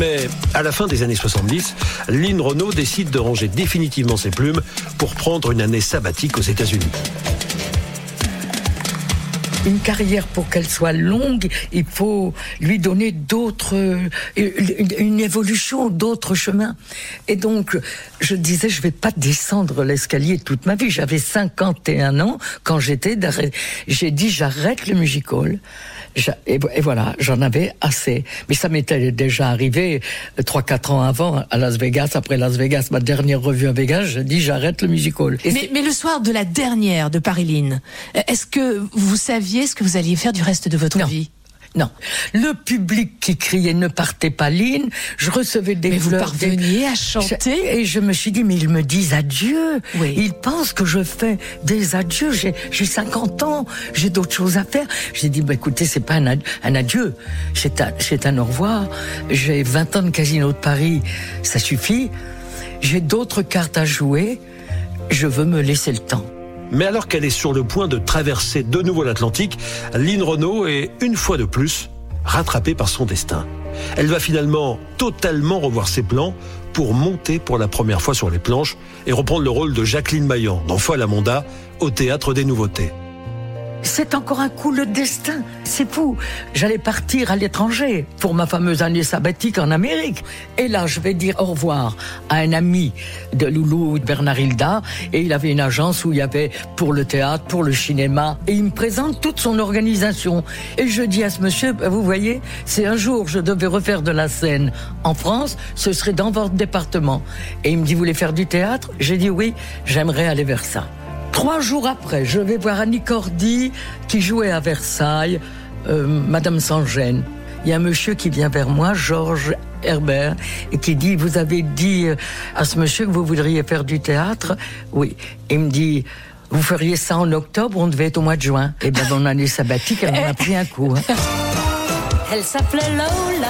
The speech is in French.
Mais à la fin des années 70, Lynn Renaud décide de ranger définitivement ses plumes pour prendre une année sabbatique aux États-Unis. Une carrière, pour qu'elle soit longue, il faut lui donner une évolution, d'autres chemins. Et donc, je disais, je vais pas descendre l'escalier toute ma vie. J'avais 51 ans quand j'ai dit, j'arrête le musical. Et voilà, j'en avais assez. Mais ça m'était déjà arrivé 3-4 ans avant, à Las Vegas. Après Las Vegas, ma dernière revue à Vegas, j'ai dit, j'arrête le musical. Mais le soir de la dernière de Paris-Lynn, est-ce que vous saviez ce que vous alliez faire du reste de votre vie ? Non. Le public qui criait « Ne partez pas, Lynn », je recevais des fleurs. Mais vous parveniez à chanter ? Et je me suis dit, mais ils me disent adieu. Oui. Ils pensent que je fais des adieux. J'ai 50 ans, j'ai d'autres choses à faire. J'ai dit, écoutez, c'est pas un adieu, c'est un au revoir. J'ai 20 ans de Casino de Paris, ça suffit. J'ai d'autres cartes à jouer. Je veux me laisser le temps. Mais alors qu'elle est sur le point de traverser de nouveau l'Atlantique, Lynn Renaud est, une fois de plus, rattrapée par son destin. Elle va finalement totalement revoir ses plans pour monter pour la première fois sur les planches et reprendre le rôle de Jacqueline Maillan dans Folle Amanda au Théâtre des Nouveautés. C'est encore un coup le destin, c'est fou. J'allais partir à l'étranger pour ma fameuse année sabbatique en Amérique. Et là, je vais dire au revoir à un ami de Loulou, Bernard Hilda, et il avait une agence où il y avait pour le théâtre, pour le cinéma, et il me présente toute son organisation. Et je dis à ce monsieur, vous voyez, si un jour je devais refaire de la scène en France, ce serait dans votre département. Et il me dit, vous voulez faire du théâtre ? J'ai dit oui, j'aimerais aller vers ça. 3 jours après, je vais voir Annie Cordy qui jouait à Versailles, Madame sans gêne. Il y a un monsieur qui vient vers moi, Georges Herbert, et qui dit, vous avez dit à ce monsieur que vous voudriez faire du théâtre ? Oui. Il me dit, vous feriez ça en octobre, on devait être au mois de juin. Et bien, mon année sabbatique, elle m'en a pris un coup. Elle s'appelait Lola.